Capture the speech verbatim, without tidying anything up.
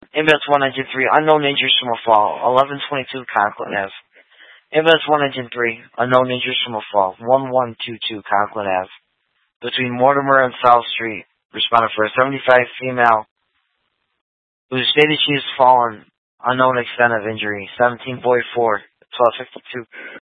Ambulance one nine three, unknown injuries from a fall, eleven twenty-two Conklin Avenue. Ambulance one nine three, unknown injuries from a fall, one one two two Conklin Avenue. Between Mortimer and South Street, responded for a seventy-five female who stated she has fallen, unknown extent of injury, seventeen forty-four, twelve fifty-two.